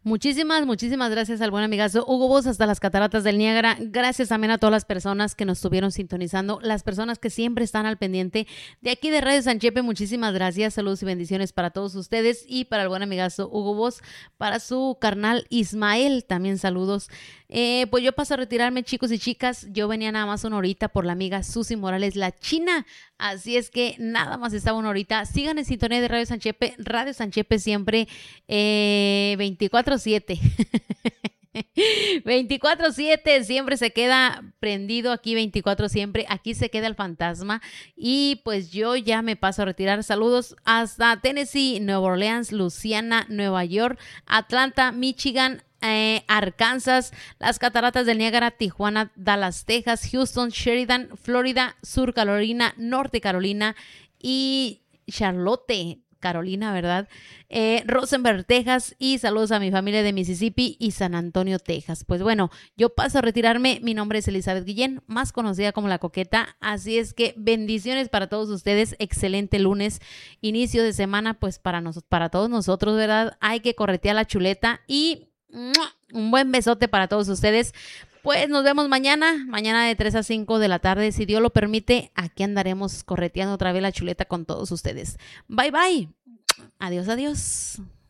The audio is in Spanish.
Muchísimas gracias al buen amigazo Hugo Boss hasta las cataratas del Niágara. Gracias también a todas las personas que nos estuvieron sintonizando, las personas que siempre están al pendiente de aquí de Radio San Chepe. Muchísimas gracias, saludos y bendiciones para todos ustedes y para el buen amigazo Hugo Boss, para su carnal Ismael, también saludos. Pues yo paso a retirarme, chicos y chicas. Yo venía nada más una horita por la amiga Susi Morales, la china. Así es que nada más estaba una horita. Sigan en sintonía de Radio San Chepe siempre 24/7. 24/7, siempre se queda prendido aquí 24 siempre, aquí se queda el fantasma y pues yo ya me paso a retirar. Saludos hasta Tennessee, Nueva Orleans, Luisiana, Nueva York, Atlanta, Michigan, Arkansas, las cataratas del Niágara, Tijuana, Dallas, Texas, Houston, Sheridan, Florida, Sur Carolina, Norte Carolina y Charlotte, Carolina, ¿verdad? Rosenberg, Texas, y saludos a mi familia de Mississippi y San Antonio, Texas. Pues bueno, yo paso a retirarme. Mi nombre es Elizabeth Guillén, más conocida como La Coqueta, así es que bendiciones para todos ustedes. Excelente lunes, inicio de semana, pues para todos nosotros, ¿verdad? Hay que corretear la chuleta y ¡mua! Un buen besote para todos ustedes. Pues nos vemos mañana de 3 a 5 de la tarde, si Dios lo permite. Aquí andaremos correteando otra vez la chuleta con todos ustedes. Bye, bye. Adiós, adiós.